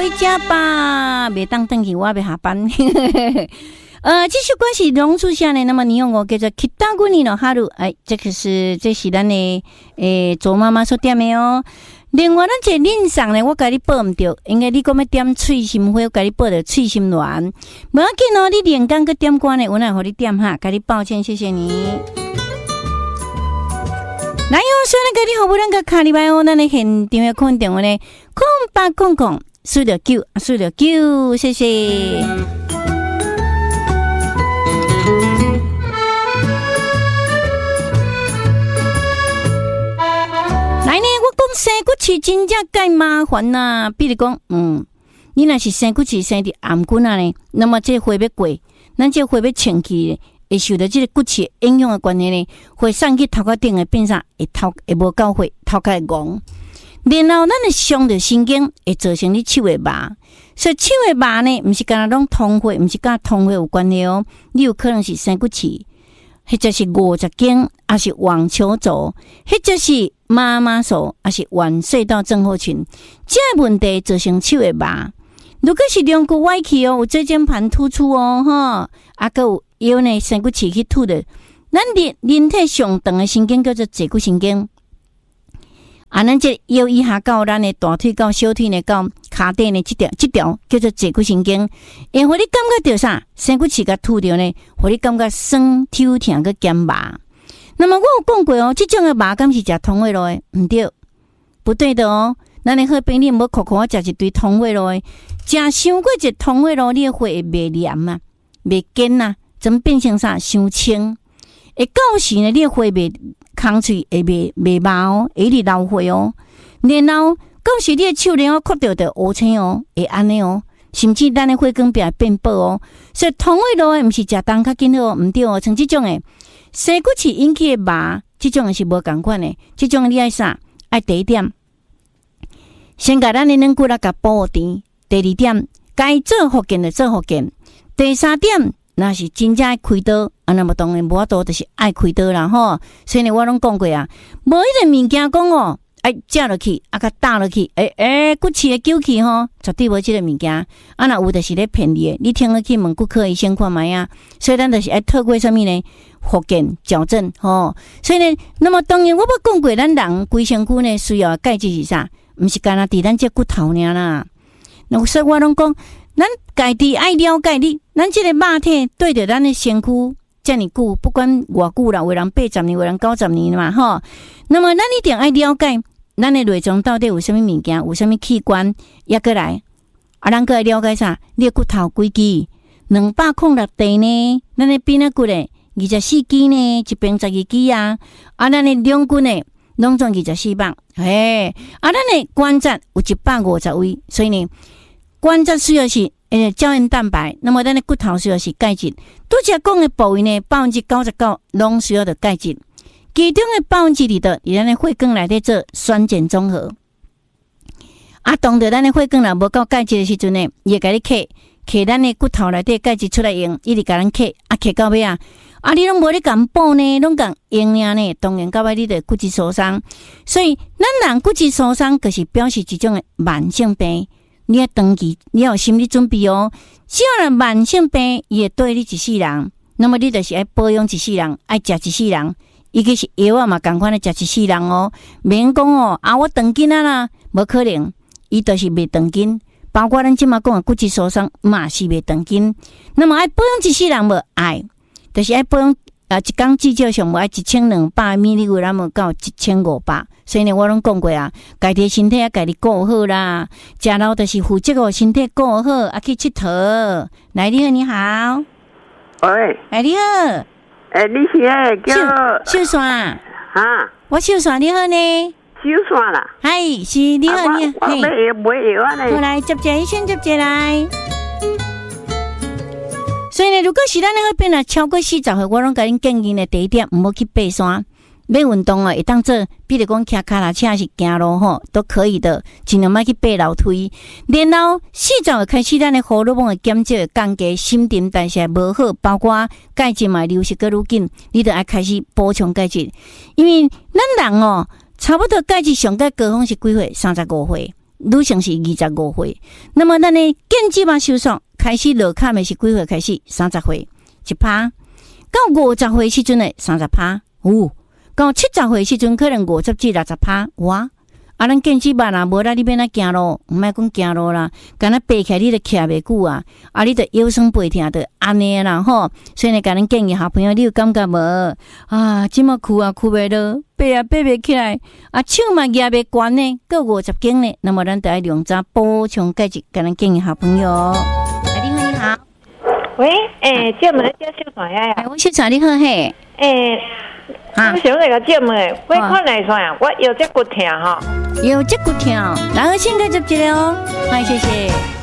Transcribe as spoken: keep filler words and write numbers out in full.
回家吧，别当等去，我要下班。呃，这首歌是榕树下呢，那么你用我叫做《北国の春》，哎，这个是这是咱的诶做妈妈所点的哦。另外，咱这恁上呢，我甲你报唔到，应该你讲要点翠心花，我甲你报的翠心鸾。无要紧哦，你连讲个点歌呢，我来互你点哈，甲你抱歉，谢谢你。来哦，虽然甲你好不咱个卡里拜哦，咱的现场的空电话呢，空八空空四六九四六九，谢谢。来呢，我讲生骨刺真正介麻烦呐、啊。比如讲，嗯，你若是生骨刺生伫颔骨啊呢，那么这花要过，咱这花要清气，会受到这个骨刺影响的关系呢，会送去头壳顶的变啥？会头会无够血，头壳会戆。然后咱的伤着神经，会造成你手会麻。所以手会麻呢，毋是干那拢通血，毋是甲通血有关系哦。你有可能是生骨刺。或者是五十肩，还是网球肘，或者是妈妈手，还是腕隧道症候群，这个问题造成手会麻。如果是两骨歪曲哦，有椎间盘突出哦，哈，啊，个有腰呢生骨刺去突的，咱人人体上长的神经叫做坐骨神经。啊，咱这腰以下到咱的大腿到小腿呢，到骹底呢，这条这条叫做坐骨神经，会互你感觉到啥？生骨刺甲突着呢，互你感觉酸、抽痛个减麻。那么我有讲过哦，这种的麻感是食通血路的，唔对，不对的哦。咱的好病你唔好苦苦啊食一堆通血路的，食伤过一通血路，你的血会袂黏啊，袂坚啊，怎么变成啥？伤清。会到时呢，你的血袂空喙会袂袂麻哦，会一直流血哦。然后到时你的手呢，我磕到的乌青哦，会安尼哦，甚至咱的血管壁变薄哦。所以通血路的毋是食东较紧好，毋对哦。像这种的生骨刺引起的麻，这种的是无共款的。这种的你爱啥？爱第一点，先甲咱的软骨啦，甲保护甜。第二点，该做复健就做复健。第三点。那是真正爱开刀，啊，那么当然无法度，就是爱开刀啦吼。所以呢，我拢讲过啊，无迄个物件讲哦，爱食落去，啊，甲打落去，诶、欸、诶，骨刺的救去吼，绝对无即个物件。啊，若有就是咧骗你的，你听了去问骨科医生看卖啊。所以咱就是爱透过啥物呢？复健矫正吼。所以呢，那么当然我捌讲过，咱人规身躯呢需要钙质是啥？毋是干那伫咱这骨头尔啦。那所以我拢讲。咱家己爱了解你，咱这个肉体对着咱的身躯这么久，不管偌久啦，有人八十年，有人九十年嘛，吼。那么咱一定爱了解咱的内脏到底有啥物物件，有啥物器官，也过来啊，咱个爱了解啥？你的骨头几支？两百零六地呢？咱的边仔骨呢？二十四支呢？一边十二支啊？啊，咱的两骨呢？拢总二十四磅，嘿，啊，咱的关节有一百五十位，所以呢。关节需要是诶胶原蛋白，那么咱的骨头需要是钙质。拄则讲的部位呢，百分之九十九拢需要的钙质，其中的百分之二的，伫咱的血管内底做酸碱中和。啊，当着咱的血管若无够钙质的时阵呢，伊会甲你刻刻咱的骨头内底钙质出来用，一直甲咱刻，啊刻到尾啊，啊你拢无咧敢补呢，拢敢用尔呢，当然到尾你的骨质疏松。所以咱人骨质疏松，就是表示一种的慢性病。你要长期，你要有心理准备哦。只要人慢性病，伊会对你一世人，那么你就是爱保养一世人，爱食一世人。伊个是药啊嘛，共款的食一世人哦。免讲哦，啊我长筋啊啦，无可能，伊就是袂长筋。包括咱即马讲的骨质疏松，嘛是袂长筋。那么爱保养一世人无爱，就是爱保养啊，一工至少上无爱一千两百米哩，有那么到一千五百。所以呢，我拢讲过啊，家己身体啊，家己顾好啦。食老就是负责哦，身体顾好，啊去佚佗。来，你好，你好。 喂。 哎，你好。 哎，你是诶叫秀山啊？ 我秀山，你好呢？ 秀山啦。 嗨，是你好，你好。 我我买药买药啊呢。 好来，接者医生接者来。所以呢，如果是咱那个边啊超过四十岁，我拢甲恁建议呢，第一点唔好去爬山。要运动啊，会当做，比如讲骑脚踏车是行路吼，都可以的，尽量莫去爬楼梯。然后四十岁开始，咱的荷尔蒙的减少会降低，新陈代谢无好，包括钙质嘛流失个愈紧，你就要开始补充钙质。因为咱人哦，差不多钙质上个高峰是几岁？三十五岁。 女性是二十五岁。那么咱的健肌嘛收缩开始落坎的是几岁开始？三十岁一趴，到五十岁时阵的三十趴，有到七十岁时阵可能五十至六十趴，哇！啊，咱健肌嘛啦，无啦，你变哪行路，唔莫讲行路啦，干那爬起来你都徛袂久啊，啊，你都腰酸背痛的安尼啦吼。所以呢，甲咱建议好朋友，你有感觉无？啊，即么哭啊哭袂落，爬啊爬袂起来，啊手嘛举袂悬呢，够五十斤呢。那么咱得要用早补充钙质，甲咱建议好朋友。啊，你好，你好。 喂，诶，姐妹，这小船呀？ 哎，我小船你好嘿。 诶，我想那个姐妹，我看来算啊，我有这骨痛哈。 有这骨痛，然后先开始治疗哦。好，谢谢。